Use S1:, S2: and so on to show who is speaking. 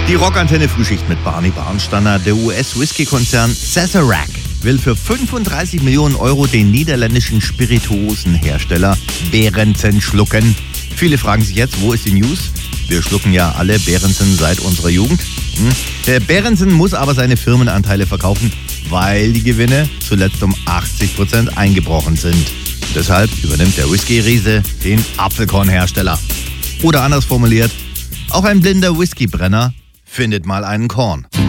S1: Die Rockantenne Frühschicht mit Barney Barnstanner. Der US-Whisky-Konzern Sazerac will für 35 Millionen Euro den niederländischen Spirituosenhersteller Berendsen schlucken. Viele fragen sich jetzt, wo ist die News? Wir schlucken ja alle Berendsen seit unserer Jugend. Der Berendsen muss aber seine Firmenanteile verkaufen, weil die Gewinne zuletzt um 80% eingebrochen sind. Deshalb übernimmt der Whisky-Riese den Apfelkornhersteller. Oder anders formuliert, auch ein blinder Whiskybrenner findet mal einen Korn.